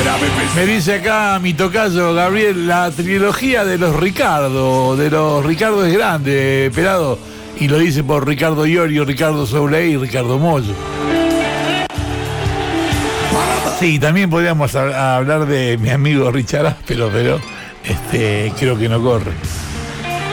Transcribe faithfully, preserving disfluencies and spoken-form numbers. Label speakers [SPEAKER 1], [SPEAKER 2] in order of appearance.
[SPEAKER 1] Me dice acá mi tocayo Gabriel, la trilogía de los Ricardo, de los Ricardo es grande, pelado, y lo dice por Ricardo Iorio, Ricardo Souley y Ricardo Mollo. Sí, también podríamos hablar de mi amigo Richard Áspero, pero este, creo que no corre.